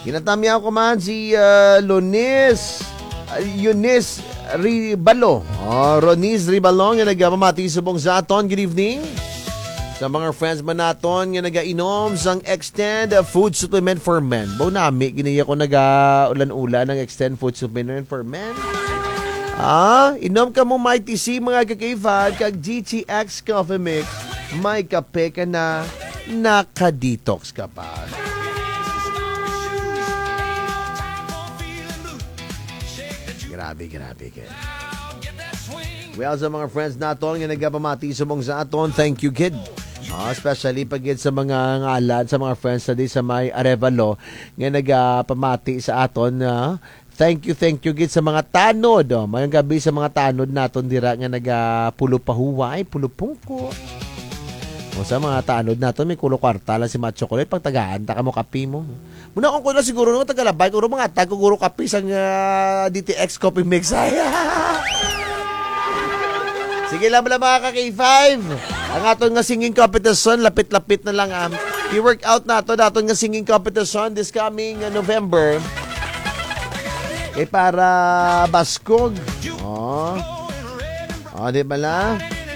Kinatami ako man si Eunice Ribalo. Roniz Ribalong yung nagpamati subong sa aton. Good evening. Sa mga friends man naton nga nagainom sang Extend Food Supplement for Men. Baw nami, ginaya ko nag-ulan-ulan ng Extend Food Supplement for Men. Inom ka mo may TC mga kakaivad kag GTX Coffee Mix. May kape ka na, naka-detox ka pa. Grabe ka. Well, sa mga friends naton nga nagpamati subong sa aton, thank you, kid. Especially pag sa mga ngalan, sa mga friends na di sa may Arevalo nga nagpamati sa aton. Thank you, gid sa mga tanod. Mayong gabi sa mga tanod naton dira nga nagapulo-pahuway, pulo-pungko. Sa mga tanod naton, may kulo-kwarta lang si Matt Chocolate. Pag tagaan, taka mo kapi mo. Muna kung kulo siguro nung tagalabay, kung mga tag, kung kapi sang DTX Coffee Mix. Sige lang mga ka-K5. Ang aton nga singing competition, lapit-lapit na lang. I-workout nato aton nga singing competition this coming November. Para baskog. Di ba la?